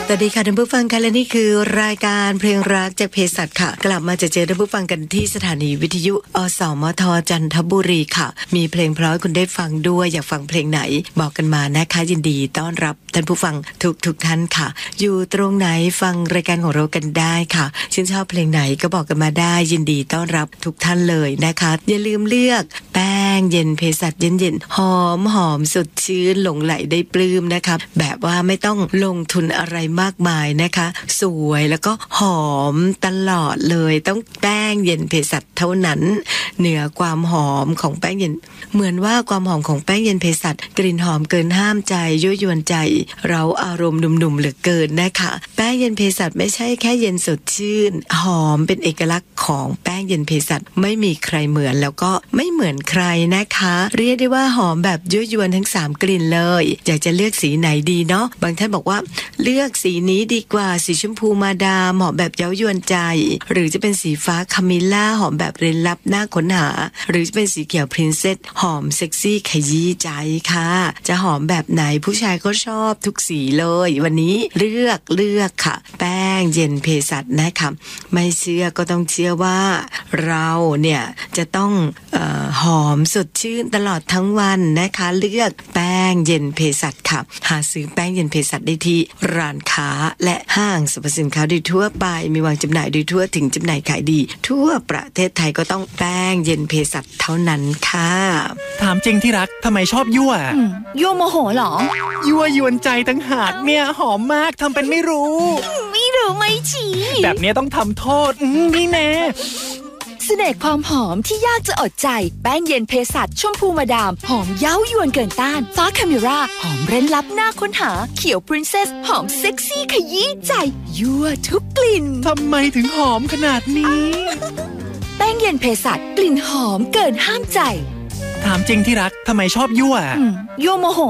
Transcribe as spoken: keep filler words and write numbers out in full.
สวัสดีค่ะท่านผู้ฟังค่ะและนี่คือรายการเพลงรักจากเภสัชค่ะกลับมาจะเจอท่านผู้ฟังกันที่สถานีวิทยุอสมทจันทบุรีค่ะมีเพลงเพราะให้คุณได้ฟังด้วยอยากฟังเพลงไหนบอกกันมานะคะยินดีต้อนรับท่านผู้ฟังทุกทุกท่านค่ะอยู่ตรงไหนฟังรายการของเรากันได้ค่ะชื่นชอบเพลงไหนก็บอกกันมาได้ยินดีต้อนรับทุกท่านเลยนะคะอย่าลืมเลือกแป้งเย็นเภสัชเย็นๆหอมหอมสดชื่นหลงไหลได้ปลื้มนะคะแบบว่าไม่ต้องลงทุนอะไรมากมายนะคะสวยแล้วก็หอมตลอดเลยต้องแป้งเย็นเภสัชเท่านั้นเหนือความหอมของแป้งเย็นเหมือนว่าความหอมของแป้งเย็นเภสัชกลิ่นหอมเกินห้ามใจยั่วยวนใจเราอารมณ์หนุ่มๆเหลือเกินนะคะแป้งเย็นเภสัชไม่ใช่แค่เย็นสดชื่นหอมเป็นเอกลักษณ์ของแป้งเย็นเภสัชไม่มีใครเหมือนแล้วก็ไม่เหมือนใครนะคะเรียกได้ว่าหอมแบบยั่วยวนทั้งสามกลิ่นเลยอยากจะเลือกสีไหนดีเนาะบางท่านบอกว่าเลือกสีนี้ดีกว่าสีชมพูมาดามหอมแบบเย้ายวนใจหรือจะเป็นสีฟ้าคามิล่าหอมแบบเร้นลับน่าค้นหาหรือจะเป็นสีเขียวพรินเซสหอมเซ็กซี่ขยี้ใจค่ะจะหอมแบบไหนผู้ชายก็ชอบทุกสีเลยวันนี้เลือกเลือกค่ะแป้งเย็นเภสัชนะคะไม่เชื่อก็ต้องเชื่อว่าเราเนี่ยจะต้องเอ่อหอมสดชื่นตลอดทั้งวันนะคะเลือกแป้งเย็นเภสัชค่ะหาซื้อแป้งเย็นเภสัชได้ที่ร้านค้าและห้างสรรพสินค้าโดยทั่วไปมีวางจำหน่ายโดยทั่วถึงจำหน่ายขายดีทั่วประเทศไทยก็ต้องแป้งเย็นเภสัชเท่านั้นค่ะถามจริงที่รักทำไมชอบยั่วยั่วโมโหเหรอยั่วยวนใจตั้งหากเนี่ยหอมมากทำเป็นไม่รู้ไม่รู้ไม่ชี้แบบนี้ต้องทำโทษนี่แน่เสน่ห์ความหอมที่ยากจะอดใจแป้งเย็นเภสัชชมพูมาดามหอมเย้ายวนเกินต้านฟ้าคาเมราหอมเร้นลับน่าค้นหาเขียวพรินเซสหอมเซ็กซี่ขยี้ใจยั่วทุกกลิ่นทำไมถึงหอมขนาดนี้แป้งเย็นเภสัชกลิ่นหอมเกินห้ามใจถามจริงที่รักทำไมชอบยั่วยั่วโมโห